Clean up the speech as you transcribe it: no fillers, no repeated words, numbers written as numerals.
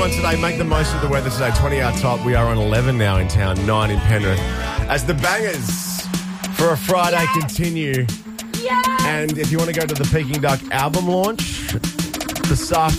Today, make the most of the weather today. 20 our top. We are on 11 now in town, 9 in Penrith. As the bangers for a Friday continue. Yeah. And if you want to go to the Peking Duck album launch this afternoon,